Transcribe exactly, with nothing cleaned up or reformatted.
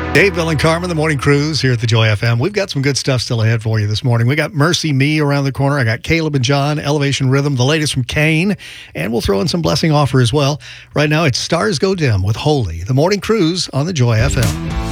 Dave, Bill, and Carmen, the morning cruise here at the Joy F M. We've got some good stuff still ahead for you this morning. We got Mercy Me around the corner. I got Caleb and John, Elevation Rhythm, the latest from Kane, and we'll throw in some blessing offer as well. Right now, it's Stars Go Dim with Holy, the morning cruise on the Joy F M.